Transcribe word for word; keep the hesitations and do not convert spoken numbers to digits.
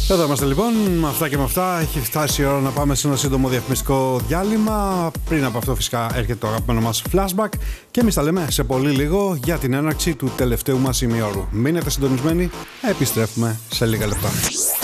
Εδώ είμαστε λοιπόν, με αυτά και με αυτά έχει φτάσει η ώρα να πάμε σε ένα σύντομο διαφημιστικό διάλειμμα. Πριν από αυτό φυσικά έρχεται το αγαπημένο μας flashback και εμείς τα λέμε σε πολύ λίγο για την έναρξη του τελευταίου μας ημιώρου. Μείνετε συντονισμένοι, επιστρέφουμε σε λίγα λεπτά.